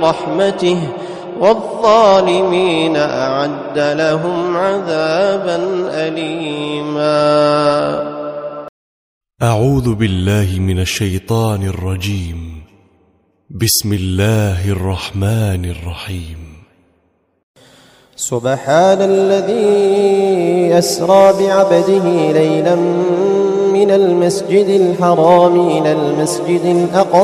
رحمته والظالمين أعد لهم عذابا أليما. أعوذ بالله من الشيطان الرجيم. بسم الله الرحمن الرحيم. سبحان الذي أسرى بعبده ليلا من المسجد الحرام إلى المسجد الأقصى